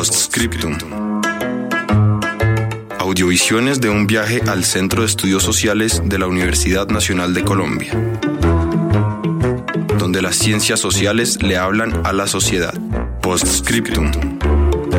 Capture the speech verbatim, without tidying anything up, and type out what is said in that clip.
Postscriptum. Audiovisiones de un viaje al Centro de Estudios Sociales de la Universidad Nacional de Colombia, donde las ciencias sociales le hablan a la sociedad. Postscriptum.